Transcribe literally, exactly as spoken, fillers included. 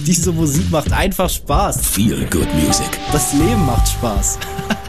Diese Musik macht einfach Spaß. Feel good music. Das Leben macht Spaß.